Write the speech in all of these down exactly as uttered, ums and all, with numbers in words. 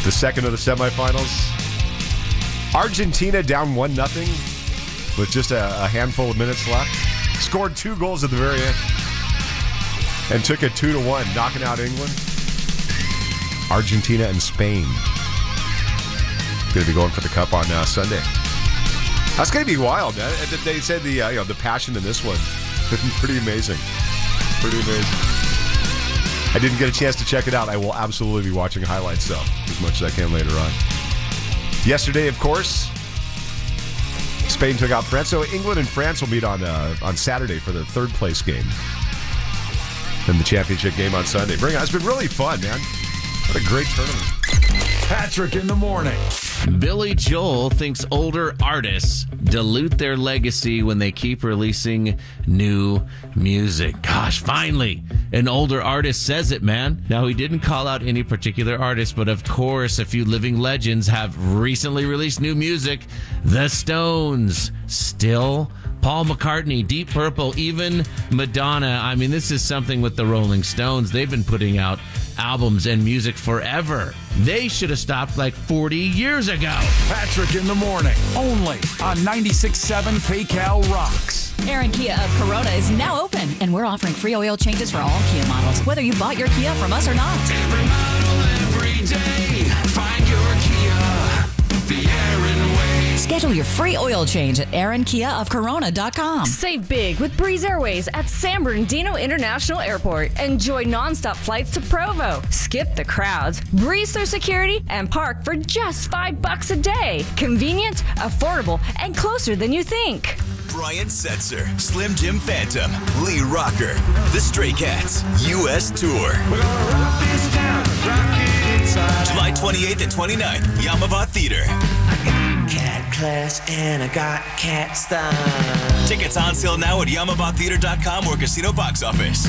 The second of the semifinals. Argentina down one nothing with just a, a handful of minutes left. Scored two goals at the very end. And took it two to one, knocking out England. Argentina and Spain. Going to be going for the cup on uh, Sunday. That's going to be wild. They said the uh, you know the passion in this one pretty amazing. Pretty amazing. I didn't get a chance to check it out. I will absolutely be watching highlights though, as much as I can later on. Yesterday, of course, Spain took out France. So England and France will meet on uh, on Saturday for the third place game. And the championship game on Sunday. Bring it on. It's been really fun, man. What a great tournament. Patrick in the morning. Billy Joel thinks older artists dilute their legacy when they keep releasing new music. Gosh, finally, an older artist says it, man. Now, he didn't call out any particular artist, but of course, a few living legends have recently released new music. The Stones, still Paul McCartney, Deep Purple, even Madonna. I mean, this is something with the Rolling Stones. They've been putting out albums and music forever. They should have stopped like forty years ago. Patrick in the morning, only on ninety-six point seven PayCal Rocks. Aaron Kia of Corona is now open, and we're offering free oil changes for all Kia models, whether you bought your Kia from us or not. Every model, every day, find your Kia, the Aaron way. Schedule your free oil change at aaron kia of corona dot com. Save big with Breeze Airways at San Bernardino International Airport. Enjoy nonstop flights to Provo. Skip the crowds, breeze through security, and park for just five bucks a day. Convenient, affordable, and closer than you think. Brian Setzer, Slim Jim Phantom, Lee Rocker, The Stray Cats, U S Tour. We're gonna rock this town, rock it inside. July twenty-eighth and twenty-ninth, Yamava Theater. Cat class and I got cat style. Tickets on sale now at yamava theater dot com or Casino Box Office.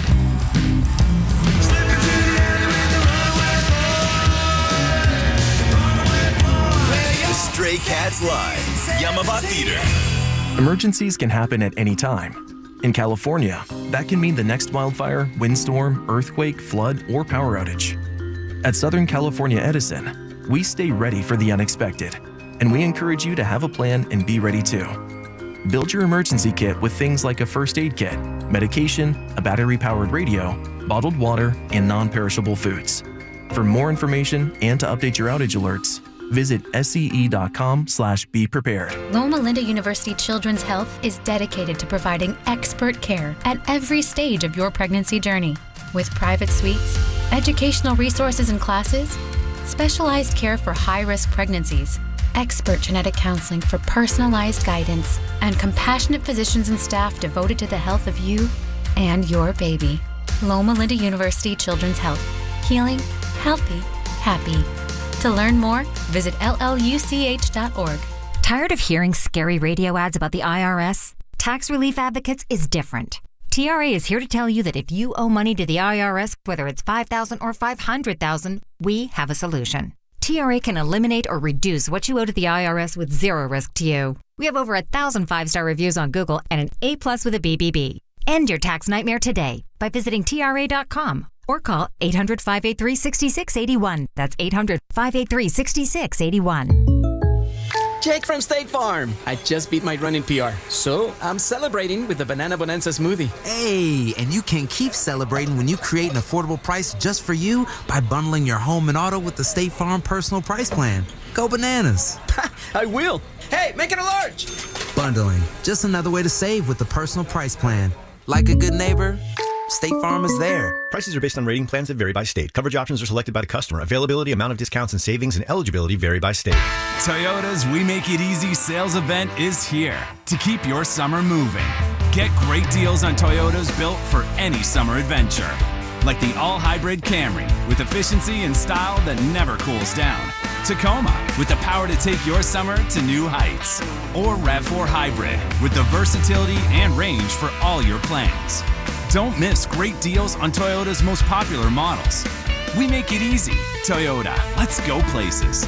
The Stray Cats Live, Yamava Theater. Emergencies can happen at any time. In California, that can mean the next wildfire, windstorm, earthquake, flood, or power outage. At Southern California Edison, we stay ready for the unexpected, and we encourage you to have a plan and be ready too. Build your emergency kit with things like a first aid kit, medication, a battery-powered radio, bottled water, and non-perishable foods. For more information and to update your outage alerts, visit scE.com slash be prepared. Loma Linda University Children's Health is dedicated to providing expert care at every stage of your pregnancy journey. With private suites, educational resources and classes, specialized care for high-risk pregnancies, expert genetic counseling for personalized guidance, and compassionate physicians and staff devoted to the health of you and your baby. Loma Linda University Children's Health. Healing, healthy, happy. To learn more, visit L L U C H dot org. Tired of hearing scary radio ads about the I R S? Tax Relief Advocates is different. T R A is here to tell you that if you owe money to the I R S, whether it's five thousand dollars or five hundred thousand dollars, we have a solution. T R A can eliminate or reduce what you owe to the I R S with zero risk to you. We have over a thousand five-star reviews on Google and an A plus with a B B B. End your tax nightmare today by visiting T R A dot com or call eight hundred, five eight three, six six eight one. That's eight hundred, five eight three, six six eight one. Jake from State Farm. I just beat my running P R, so I'm celebrating with the Banana Bonanza smoothie. Hey, and you can keep celebrating when you create an affordable price just for you by bundling your home and auto with the State Farm Personal Price Plan. Go bananas. I will. Hey, make it a large. Bundling, just another way to save with the Personal Price Plan. Like a good neighbor, State Farm is there. Prices are based on rating plans that vary by state. Coverage options are selected by the customer. Availability, amount of discounts and savings, and eligibility vary by state. Toyota's We Make It Easy sales event is here to keep your summer moving. Get great deals on Toyotas built for any summer adventure. Like the all-hybrid Camry with efficiency and style that never cools down. Tacoma with the power to take your summer to new heights. Or RAV four Hybrid with the versatility and range for all your plans. Don't miss great deals on Toyota's most popular models. We make it easy. Toyota, let's go places.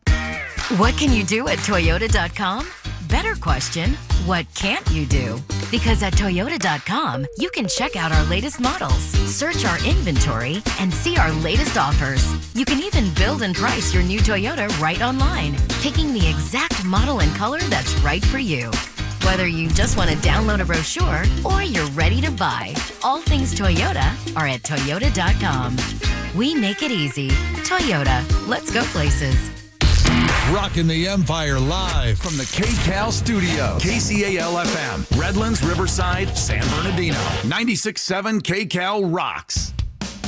What can you do at Toyota dot com? Better question, what can't you do? Because at Toyota dot com, you can check out our latest models, search our inventory, and see our latest offers. You can even build and price your new Toyota right online, picking the exact model and color that's right for you. Whether you just want to download a brochure or you're ready to buy, all things Toyota are at Toyota dot com. We make it easy. Toyota, let's go places. Rocking the Empire live from the K C A L studio. K C A L F M, Redlands, Riverside, San Bernardino. ninety-six point seven K C A L rocks.